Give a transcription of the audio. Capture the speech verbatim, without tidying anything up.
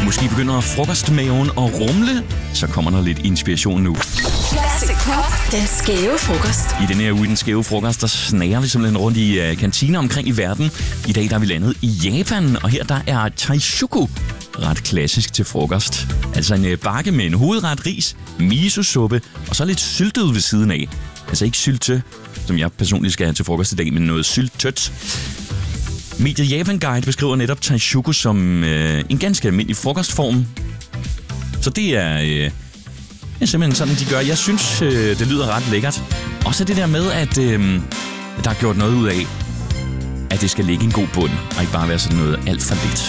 måske begynder frokostmaven at rumle, så kommer der lidt inspiration nu. Classic Pop. Den skæve frokost. I den her uge, den skæve frokost, der snager vi simpelthen rundt i uh, kantiner omkring i verden. I dag der er vi landet i Japan, og her der er taishuku ret klassisk til frokost. Altså en uh, bakke med en hovedret, ris, miso-suppe og så lidt syltet ved siden af. Altså ikke sylte, som jeg personligt skal have til frokost i dag, men noget syltødt. Mediet Japan Guide beskriver netop taishuku som øh, en ganske almindelig frokostform. Så det er, øh, det er simpelthen sådan, de gør. Jeg synes, øh, det lyder ret lækkert. Også det der med, at øh, der er gjort noget ud af, at det skal ligge en god bund, og ikke bare være sådan noget alt for lidt.